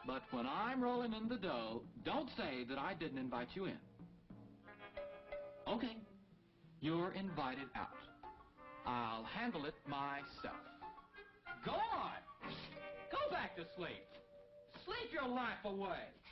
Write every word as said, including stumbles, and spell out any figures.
But when I'm rolling in the dough, don't say that I didn't invite you in. Okay, you're invited out. I'll handle it myself. Go on! Go back to sleep. Sleep your life away.